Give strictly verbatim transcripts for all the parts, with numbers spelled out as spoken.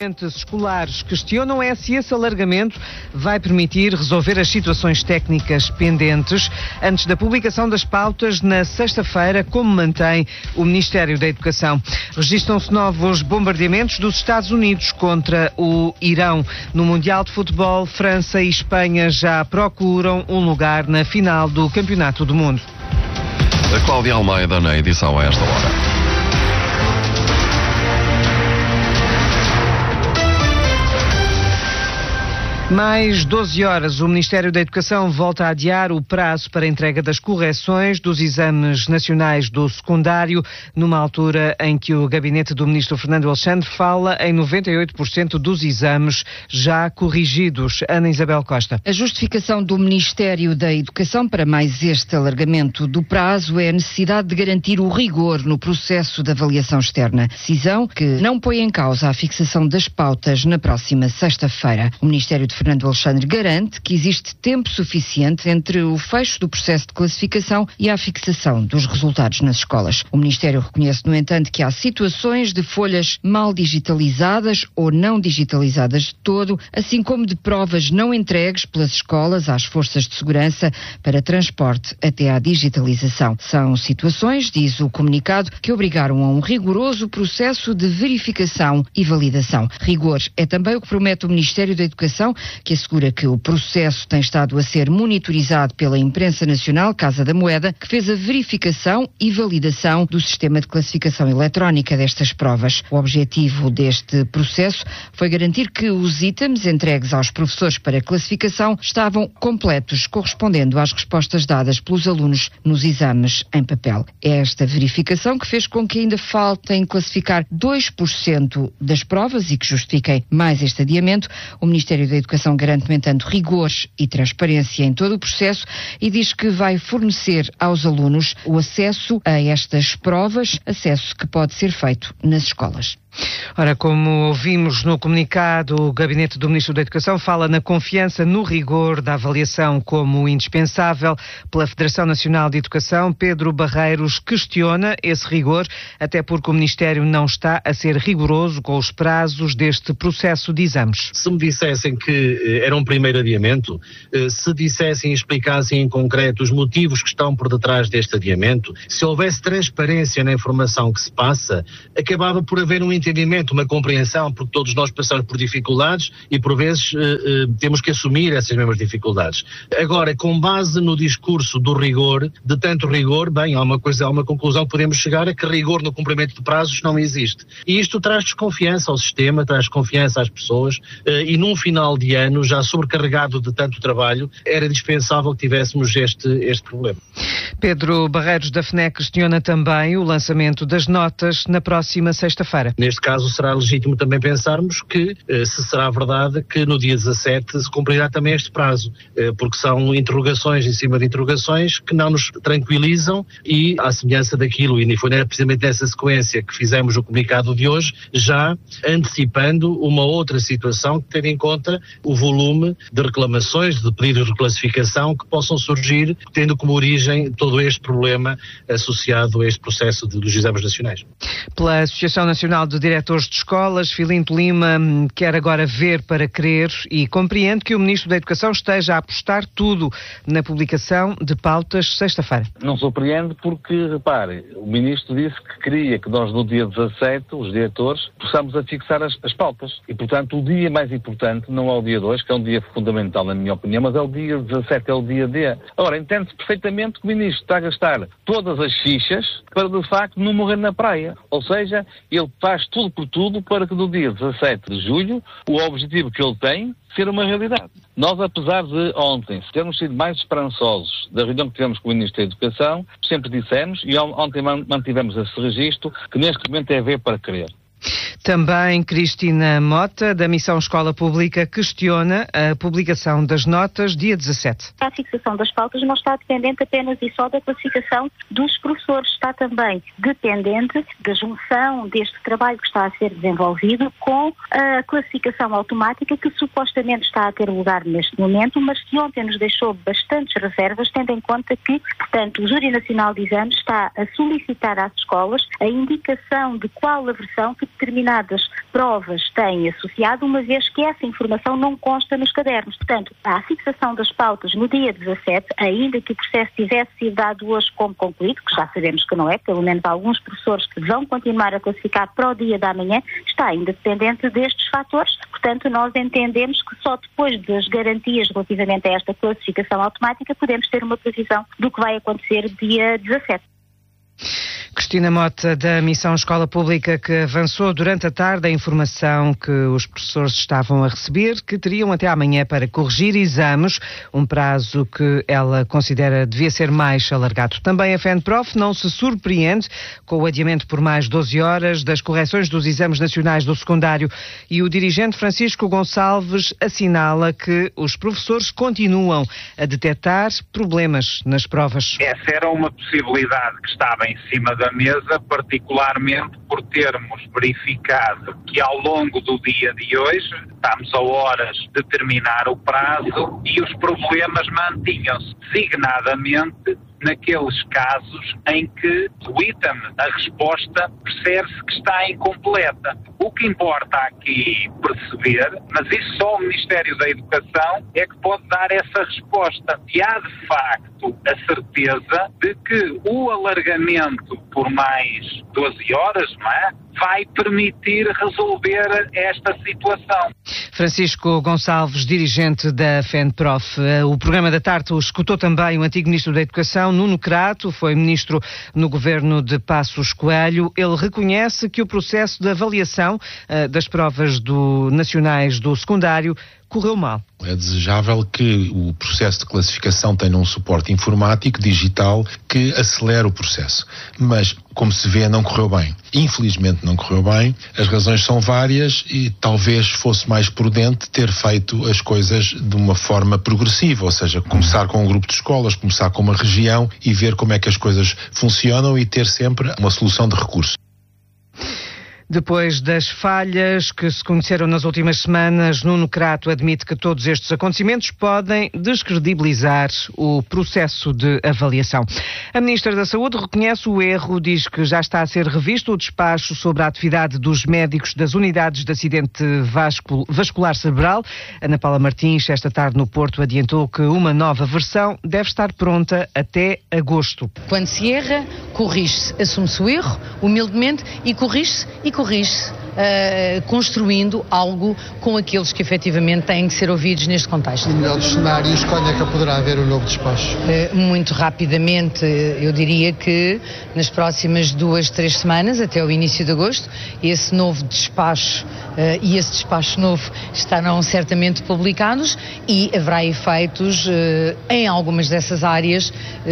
Escolares questionam é se esse alargamento vai permitir resolver as situações técnicas pendentes antes da publicação das pautas na sexta-feira, como mantém o Ministério da Educação. Registram-se novos bombardeamentos dos Estados Unidos contra o Irão. No Mundial de Futebol, França e Espanha já procuram um lugar na final do Campeonato do Mundo. A Cláudia Almeida na edição a esta hora. Mais doze horas, o Ministério da Educação volta a adiar o prazo para a entrega das correções dos exames nacionais do secundário, numa altura em que o gabinete do Ministro Fernando Alexandre fala em noventa e oito por cento dos exames já corrigidos. Ana Isabel Costa. A justificação do Ministério da Educação para mais este alargamento do prazo é a necessidade de garantir o rigor no processo de avaliação externa. Decisão que não põe em causa a fixação das pautas na próxima sexta-feira. O Ministério de Fernando Alexandre garante que existe tempo suficiente entre o fecho do processo de classificação e a fixação dos resultados nas escolas. O Ministério reconhece, no entanto, que há situações de folhas mal digitalizadas ou não digitalizadas de todo, assim como de provas não entregues pelas escolas às forças de segurança para transporte até à digitalização. São situações, diz o comunicado, que obrigaram a um rigoroso processo de verificação e validação. Rigor é também o que promete o Ministério da Educação, que assegura que o processo tem estado a ser monitorizado pela Imprensa Nacional, Casa da Moeda, que fez a verificação e validação do sistema de classificação eletrónica destas provas. O objetivo deste processo foi garantir que os itens entregues aos professores para classificação estavam completos, correspondendo às respostas dadas pelos alunos nos exames em papel. É esta verificação que fez com que ainda faltem classificar dois por cento das provas e que justifiquem mais este adiamento. O Ministério da Educação A Educação garante, no entanto, rigor e transparência em todo o processo e diz que vai fornecer aos alunos o acesso a estas provas, acesso que pode ser feito nas escolas. Ora, como ouvimos no comunicado, o Gabinete do Ministro da Educação fala na confiança no rigor da avaliação como indispensável. Pela Federação Nacional de Educação, Pedro Barreiros questiona esse rigor, até porque o Ministério não está a ser rigoroso com os prazos deste processo de exames. Se me dissessem que era um primeiro adiamento, se dissessem e explicassem em concreto os motivos que estão por detrás deste adiamento, se houvesse transparência na informação que se passa, acabava por haver um entendimento, uma compreensão, porque todos nós passamos por dificuldades e por vezes eh, eh, temos que assumir essas mesmas dificuldades. Agora, com base no discurso do rigor, de tanto rigor, bem, há uma coisa, há uma conclusão que podemos chegar a que rigor no cumprimento de prazos não existe. E isto traz desconfiança ao sistema, traz desconfiança às pessoas eh, e num final de ano, já sobrecarregado de tanto trabalho, era dispensável que tivéssemos este, este problema. Pedro Barreiros da F N E C questiona também o lançamento das notas na próxima sexta-feira. Neste caso será legítimo também pensarmos que, eh, se será verdade, que no dia dezassete se cumprirá também este prazo, eh, porque são interrogações em cima de interrogações que não nos tranquilizam e, à semelhança daquilo, e foi precisamente nessa sequência que fizemos o comunicado de hoje, já antecipando uma outra situação, tendo em conta o volume de reclamações, de pedidos de reclassificação que possam surgir, tendo como origem todo este problema associado a este processo de, dos exames nacionais. Pela Associação Nacional de Diretores de Escolas, Filinto Lima quer agora ver para crer e compreende que o Ministro da Educação esteja a apostar tudo na publicação de pautas sexta-feira. Não surpreende porque, repare, o Ministro disse que queria que nós no dia dezassete, os diretores, possamos a fixar as, as pautas. E, portanto, o dia mais importante não é o dia dois, que é um dia fundamental na minha opinião, mas é o dia dezassete, é o dia D. Agora, entende-se perfeitamente que o Ministro está a gastar todas as fichas para, de facto, não morrer na praia. Ou seja, ele faz tudo por tudo para que no dia dezassete de julho o objetivo que ele tem ser uma realidade. Nós, apesar de ontem termos sido mais esperançosos da reunião que tivemos com o Ministro da Educação, sempre dissemos, e ontem mantivemos esse registro, que neste momento é ver para crer. Também Cristina Mota, da Missão Escola Pública, questiona a publicação das notas dia dezassete. A fixação das pautas não está dependente apenas e só da classificação dos professores, está também dependente da junção deste trabalho que está a ser desenvolvido com a classificação automática que supostamente está a ter lugar neste momento, mas que ontem nos deixou bastantes reservas, tendo em conta que, portanto, o Júri Nacional de Exames está a solicitar às escolas a indicação de qual a versão que determinada determinadas provas têm associado, uma vez que essa informação não consta nos cadernos. Portanto, a fixação das pautas no dia dezassete, ainda que o processo tivesse sido dado hoje como concluído, que já sabemos que não é, pelo menos alguns professores vão continuar a classificar para o dia da manhã, está ainda dependente destes fatores. Portanto, nós entendemos que só depois das garantias relativamente a esta classificação automática podemos ter uma previsão do que vai acontecer dia dezassete. Cristina Mota, da Missão Escola Pública, que avançou durante a tarde a informação que os professores estavam a receber, que teriam até amanhã para corrigir exames, um prazo que ela considera devia ser mais alargado. Também a FENPROF não se surpreende com o adiamento por mais doze horas das correções dos exames nacionais do secundário, e o dirigente Francisco Gonçalves assinala que os professores continuam a detectar problemas nas provas. Essa era uma possibilidade que estava em cima da mesa, particularmente por termos verificado que ao longo do dia de hoje, estamos a horas de terminar o prazo, e os problemas mantinham-se, designadamente naqueles casos em que o item, a resposta, percebe-se que está incompleta. O que importa aqui perceber, mas isso só o Ministério da Educação é que pode dar essa resposta. E há, de facto, a certeza de que o alargamento por mais doze horas, não é, vai permitir resolver esta situação. Francisco Gonçalves, dirigente da FENPROF. O programa da tarde escutou também o antigo Ministro da Educação, Nuno Crato, foi Ministro no governo de Passos Coelho. Ele reconhece que o processo de avaliação uh, das provas do, nacionais do secundário correu mal. É desejável que o processo de classificação tenha um suporte informático, digital, que acelere o processo. Mas, como se vê, não correu bem. Infelizmente não correu bem. As razões são várias e talvez fosse mais prudente ter feito as coisas de uma forma progressiva, ou seja, começar com um grupo de escolas, começar com uma região e ver como é que as coisas funcionam e ter sempre uma solução de recurso. Depois das falhas que se conheceram nas últimas semanas, Nuno Crato admite que todos estes acontecimentos podem descredibilizar o processo de avaliação. A Ministra da Saúde reconhece o erro, diz que já está a ser revisto o despacho sobre a atividade dos médicos das unidades de acidente vascular cerebral. Ana Paula Martins, esta tarde no Porto, adiantou que uma nova versão deve estar pronta até agosto. Quando se erra, corrige-se, assume-se o erro, humildemente, e corrige-se e corrige-se, uh, construindo algo com aqueles que efetivamente têm que ser ouvidos neste contexto. No melhor dos cenários, quando é que poderá haver um novo despacho? Uh, muito rapidamente, eu diria que nas próximas duas, três semanas, até o início de agosto, esse novo despacho uh, e esse despacho novo estarão certamente publicados e haverá efeitos uh, em algumas dessas áreas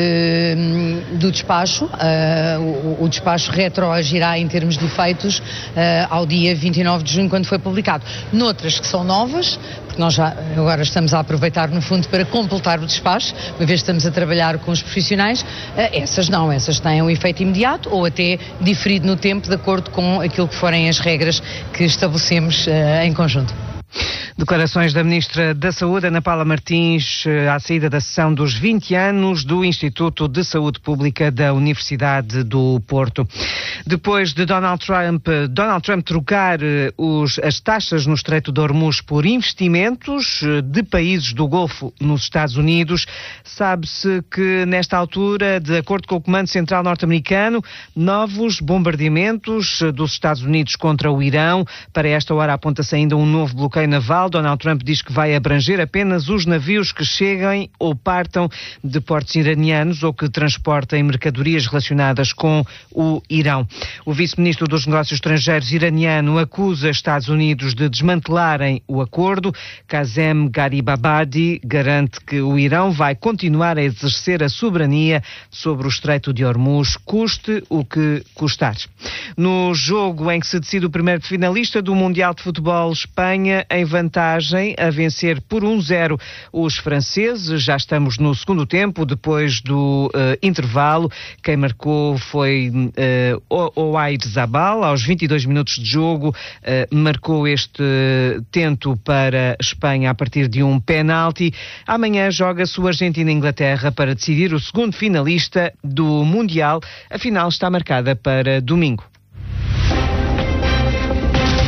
uh, do despacho. Uh, o, o despacho retroagirá em termos de efeitos Uh, ao dia vinte e nove de junho, quando foi publicado. Noutras que são novas, porque nós já agora estamos a aproveitar, no fundo, para completar o despacho, uma vez que estamos a trabalhar com os profissionais, uh, essas não, essas têm um efeito imediato ou até diferido no tempo, de acordo com aquilo que forem as regras que estabelecemos uh, em conjunto. Declarações da Ministra da Saúde, Ana Paula Martins, à saída da sessão dos vinte anos do Instituto de Saúde Pública da Universidade do Porto. Depois de Donald Trump, Donald Trump trocar os, as taxas no Estreito de Hormuz por investimentos de países do Golfo nos Estados Unidos, sabe-se que nesta altura, de acordo com o Comando Central norte-americano, novos bombardeamentos dos Estados Unidos contra o Irão. Para esta hora aponta-se ainda um novo bloqueio naval. Donald Trump diz que vai abranger apenas os navios que cheguem ou partam de portos iranianos ou que transportem mercadorias relacionadas com o Irão. O vice-ministro dos Negócios Estrangeiros iraniano acusa Estados Unidos de desmantelarem o acordo. Kazem Garibabadi garante que o Irão vai continuar a exercer a soberania sobre o Estreito de Hormuz, custe o que custar. No jogo em que se decide o primeiro finalista do Mundial de Futebol, Espanha em vantagem a vencer por um zero os franceses. Já estamos no segundo tempo, depois do uh, intervalo. Quem marcou foi uh, Oyarzabal, aos vinte e dois minutos de jogo, uh, marcou este tento para Espanha a partir de um penalti. Amanhã joga-se o Argentina e Inglaterra para decidir o segundo finalista do Mundial. A final está marcada para domingo.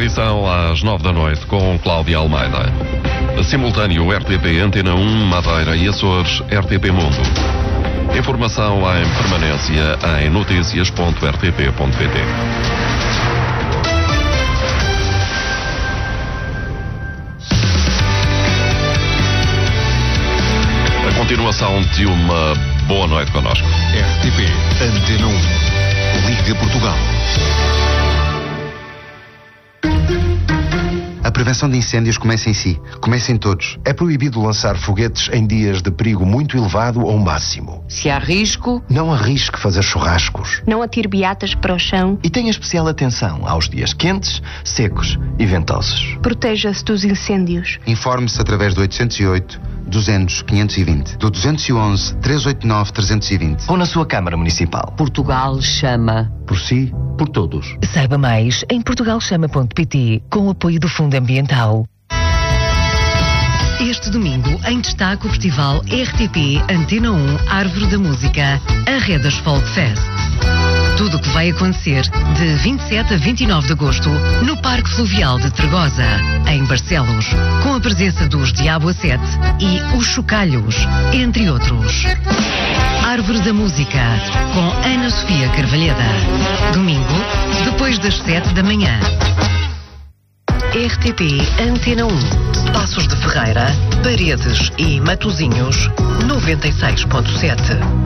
edição às nove da noite com Cláudia Almeida. Simultâneo R T P Antena um, Madeira e Açores, R T P Mundo. Informação em permanência em notícias ponto r t p ponto p t. A continuação de uma boa noite connosco. R T P Antena um, Liga Portugal. A prevenção de incêndios começa em si. Começa em todos. É proibido lançar foguetes em dias de perigo muito elevado ou máximo. Se há risco, não arrisque fazer churrascos. Não atire beatas para o chão. E tenha especial atenção aos dias quentes, secos e ventosos. Proteja-se dos incêndios. Informe-se através do oitocentos e oito, duzentos, quinhentos e vinte, do duzentos e onze, trezentos e oitenta e nove, trezentos e vinte ou na sua Câmara Municipal. Portugal chama. Por si, por todos. Saiba mais em portugal chama ponto p t com o apoio do Fundo Ambiental. Este domingo, em destaque, o festival R T P Antena um Árvore da Música, a Redas Folk Fest. Tudo o que vai acontecer de vinte e sete a vinte e nove de agosto no Parque Fluvial de Tregosa, em Barcelos, com a presença dos Diabo a Sete e os Chocalhos, entre outros. Árvore da Música, com Ana Sofia Carvalheda. Domingo, depois das sete da manhã. R T P Antena um, Passos de Ferreira, Paredes e Matosinhos, noventa e seis ponto sete.